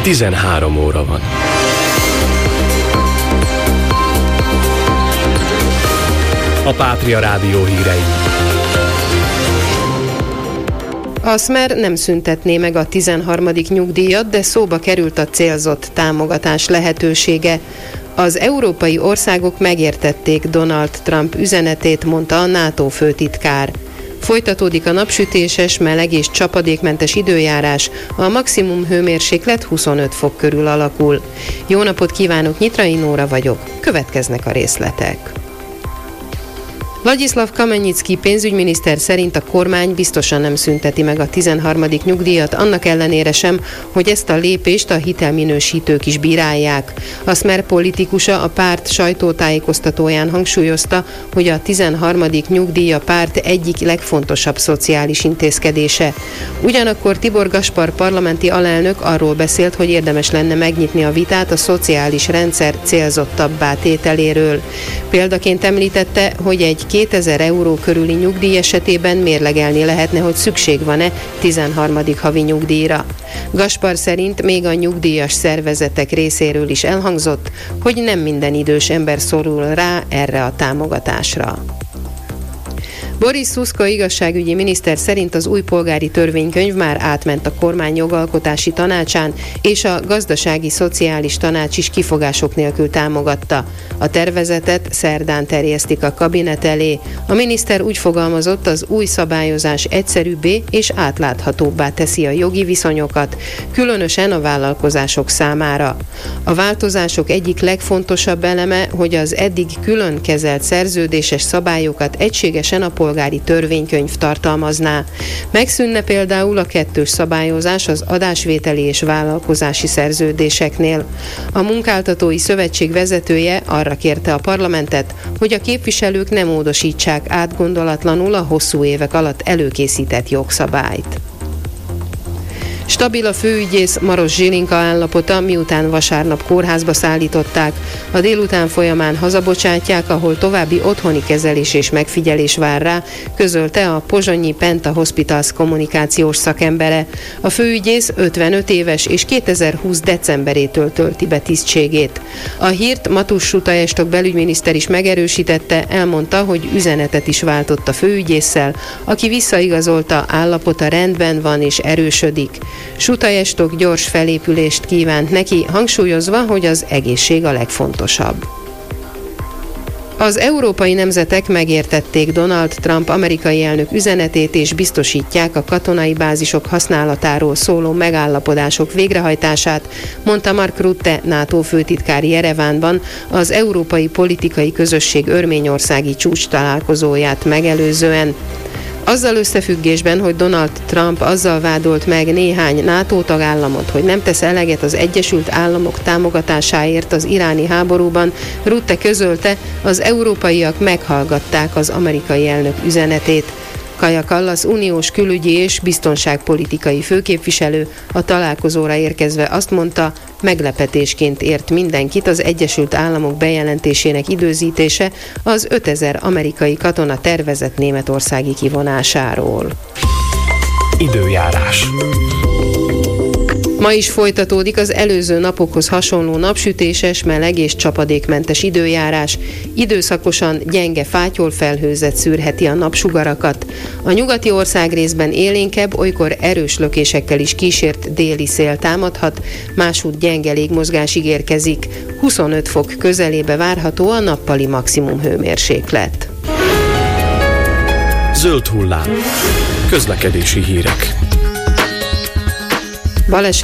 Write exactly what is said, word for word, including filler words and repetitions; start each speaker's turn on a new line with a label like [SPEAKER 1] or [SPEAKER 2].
[SPEAKER 1] tizenhárom óra van. A Pátria Rádió hírei.
[SPEAKER 2] A Smer nem szüntetné meg a tizenharmadik nyugdíjat, de szóba került a célzott támogatás lehetősége. Az európai országok megértették Donald Trump üzenetét, mondta a NATO főtitkár. Folytatódik a napsütéses, meleg és csapadékmentes időjárás, a maximum hőmérséklet huszonöt fok körül alakul. Jó napot kívánok, Nyitrai Nóra vagyok, következnek a részletek. Ladislav Kamenyicki pénzügyminiszter szerint a kormány biztosan nem szünteti meg a tizenharmadik nyugdíjat, annak ellenére sem, hogy ezt a lépést a hitelminősítők is bírálják. A Smer politikusa a párt sajtótájékoztatóján hangsúlyozta, hogy a tizenharmadik nyugdíj a párt egyik legfontosabb szociális intézkedése. Ugyanakkor Tibor Gaspar parlamenti alelnök arról beszélt, hogy érdemes lenne megnyitni a vitát a szociális rendszer célzottabbá tételéről. Példaként említette, hogy egy kétezer euró körüli nyugdíj esetében mérlegelni lehetne, hogy szükség van-e tizenharmadik havi nyugdíjra. Gaspar szerint még a nyugdíjas szervezetek részéről is elhangzott, hogy nem minden idős ember szorul rá erre a támogatásra. Boris Szuszko igazságügyi miniszter szerint az új polgári törvénykönyv már átment a kormány jogalkotási tanácsán, és a gazdasági szociális tanács is kifogások nélkül támogatta. A tervezetet szerdán terjesztik a kabinet elé. A miniszter úgy fogalmazott, az új szabályozás egyszerűbbé és átláthatóbbá teszi a jogi viszonyokat, különösen a vállalkozások számára. A változások egyik legfontosabb eleme, hogy az eddig külön kezelt szerződéses szabályokat egységesen a polgári törvénykönyv tartalmazná. Megszűnne például a kettős szabályozás az adásvételi és vállalkozási szerződéseknél. A Munkáltatói Szövetség vezetője arra kérte a parlamentet, hogy a képviselők ne módosítsák átgondolatlanul a hosszú évek alatt előkészített jogszabályt. Stabil a főügyész Maros Zsilinka állapota, miután vasárnap kórházba szállították. A délután folyamán hazabocsátják, ahol további otthoni kezelés és megfigyelés vár rá, közölte a pozsonyi Penta Hospitals kommunikációs szakembere. A főügyész ötvenöt éves és kétezer-húsz decemberétől tölti be tisztségét. A hírt Matus Sutajestok belügyminiszter is megerősítette, elmondta, hogy üzenetet is váltott a főügyésszel, aki visszaigazolta, állapota rendben van és erősödik. Sutajestok gyors felépülést kívánt neki, hangsúlyozva, hogy az egészség a legfontosabb. Az európai nemzetek megértették Donald Trump amerikai elnök üzenetét és biztosítják a katonai bázisok használatáról szóló megállapodások végrehajtását, mondta Mark Rutte, NATO főtitkár Jerevánban az Európai Politikai Közösség örményországi csúcs találkozóját megelőzően. Azzal összefüggésben, hogy Donald Trump azzal vádolt meg néhány NATO tagállamot, hogy nem tesz eleget az Egyesült Államok támogatásáért az iráni háborúban, Rutte közölte, az európaiak meghallgatták az amerikai elnök üzenetét. Kaja Kallas uniós külügyi és biztonságpolitikai főképviselő a találkozóra érkezve azt mondta, meglepetésként ért mindenkit az Egyesült Államok bejelentésének időzítése az ötezer amerikai katona tervezett németországi kivonásáról.
[SPEAKER 1] Időjárás.
[SPEAKER 2] Ma is folytatódik az előző napokhoz hasonló napsütéses, meleg és csapadékmentes időjárás. Időszakosan gyenge fátyolfelhőzet szűrheti a napsugarakat. A nyugati országrészben élénkebb, olykor erős lökésekkel is kísért déli szél támadhat, máshogy gyenge légmozgás ígérkezik. huszonöt fok közelébe várható a nappali maximum hőmérséklet.
[SPEAKER 1] Zöld hullám. Közlekedési hírek.
[SPEAKER 2] Baleset